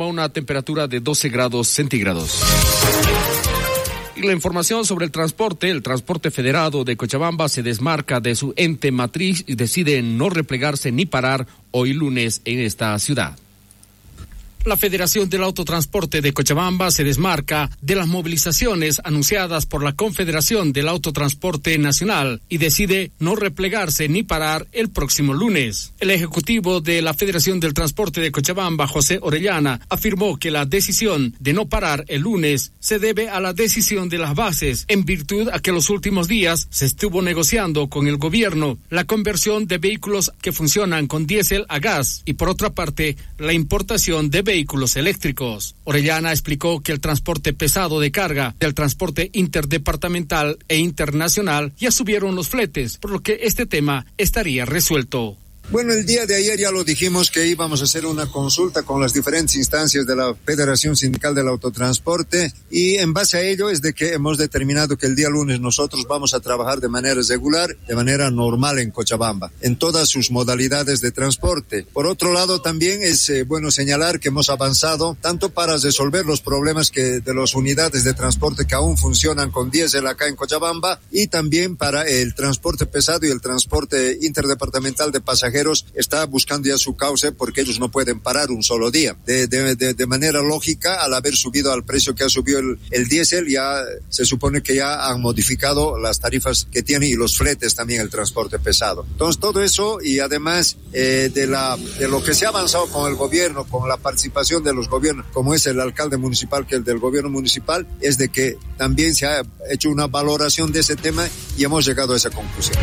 informa una temperatura de 12 grados centígrados. Y la información sobre el transporte federado de Cochabamba se desmarca de su ente matriz y decide no replegarse ni parar hoy lunes en esta ciudad. La Federación del Autotransporte de Cochabamba se desmarca de las movilizaciones anunciadas por la Confederación del Autotransporte Nacional y decide no replegarse ni parar el próximo lunes. El ejecutivo de la Federación del Transporte de Cochabamba, José Orellana, afirmó que la decisión de no parar el lunes se debe a la decisión de las bases, en virtud a que los últimos días se estuvo negociando con el gobierno la conversión de vehículos que funcionan con diésel a gas y, por otra parte, la importación de vehículos eléctricos. Orellana explicó que el transporte pesado de carga del transporte interdepartamental e internacional ya subieron los fletes, por lo que este tema estaría resuelto. Bueno, el día de ayer ya lo dijimos que íbamos a hacer una consulta con las diferentes instancias de la Federación Sindical del Autotransporte y en base a ello es de que hemos determinado que el día lunes nosotros vamos a trabajar de manera regular, de manera normal en Cochabamba, en todas sus modalidades de transporte. Por otro lado, también es bueno señalar que hemos avanzado tanto para resolver los problemas de las unidades de transporte que aún funcionan con diésel acá en Cochabamba y también para el transporte pesado y el transporte interdepartamental de pasajeros está buscando ya su cauce porque ellos no pueden parar un solo día. De manera lógica, al haber subido al precio que ha subido el diésel, ya se supone que ya han modificado las tarifas que tiene y los fletes también el transporte pesado. Entonces todo eso y además de lo que se ha avanzado con el gobierno, con la participación de los gobiernos, como es el alcalde municipal que el del gobierno municipal, es de que también se ha hecho una valoración de ese tema y hemos llegado a esa conclusión.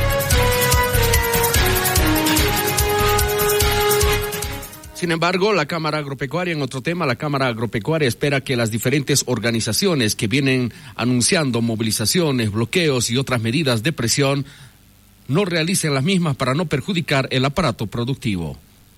Sin embargo, la Cámara Agropecuaria, en otro tema, la Cámara Agropecuaria espera que las diferentes organizaciones que vienen anunciando movilizaciones, bloqueos y otras medidas de presión no realicen las mismas para no perjudicar el aparato productivo.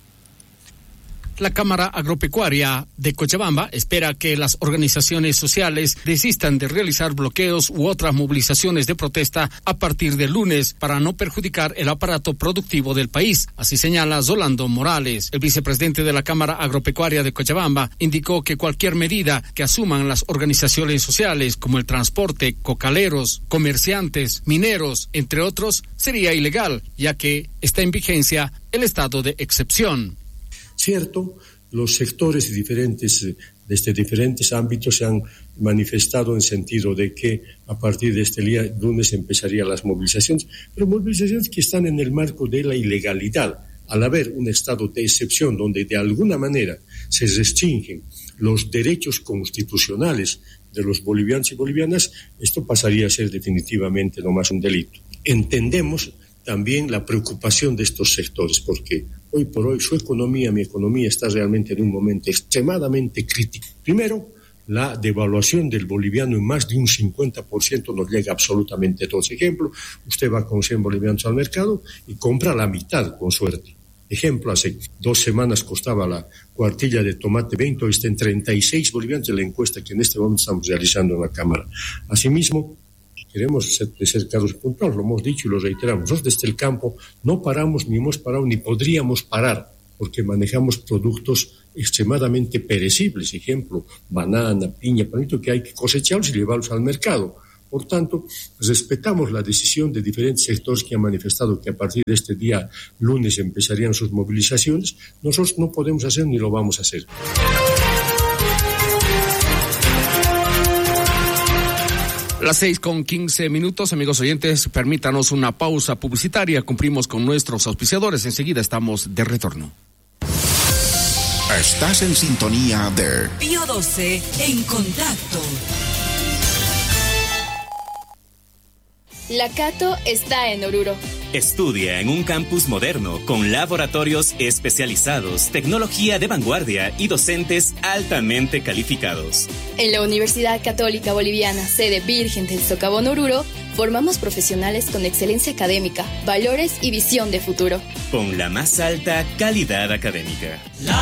La Cámara Agropecuaria de Cochabamba espera que las organizaciones sociales desistan de realizar bloqueos u otras movilizaciones de protesta a partir del lunes para no perjudicar el aparato productivo del país. Así señala Zolando Morales. El vicepresidente de la Cámara Agropecuaria de Cochabamba indicó que cualquier medida que asuman las organizaciones sociales como el transporte, cocaleros, comerciantes, mineros, entre otros, sería ilegal, ya que está en vigencia el estado de excepción. Cierto, los sectores desde diferentes ámbitos se han manifestado en sentido de que a partir de este día lunes empezarían las movilizaciones, pero movilizaciones que están en el marco de la ilegalidad. Al haber un estado de excepción donde de alguna manera se restringen los derechos constitucionales de los bolivianos y bolivianas, esto pasaría a ser definitivamente no más un delito. Entendemos también la preocupación de estos sectores, porque hoy por hoy mi economía está realmente en un momento extremadamente crítico. Primero, la devaluación del boliviano en más de un 50% nos llega absolutamente a todos. Ejemplo, usted va con 100 bolivianos al mercado y compra la mitad con suerte. Ejemplo, hace 2 semanas costaba la cuartilla de tomate 20, hoy está en 36 bolivianos de la encuesta que en este momento estamos realizando en la Cámara. Asimismo, queremos ser claros y puntuales, lo hemos dicho y lo reiteramos. Nosotros desde el campo no paramos, ni hemos parado, ni podríamos parar, porque manejamos productos extremadamente perecibles. Ejemplo, banana, piña, panito, que hay que cosecharlos y llevarlos al mercado. Por tanto, respetamos la decisión de diferentes sectores que han manifestado que a partir de este día lunes empezarían sus movilizaciones. Nosotros no podemos hacer ni lo vamos a hacer. Las 6:15, amigos oyentes, permítanos una pausa publicitaria. Cumplimos con nuestros auspiciadores. Enseguida estamos de retorno. Estás en sintonía de Pío 12 en contacto. La Cato está en Oruro. Estudia en un campus moderno con laboratorios especializados, tecnología de vanguardia y docentes altamente calificados. En la Universidad Católica Boliviana, sede Virgen del Socavón Oruro, formamos profesionales con excelencia académica, valores y visión de futuro. Con la más alta calidad académica.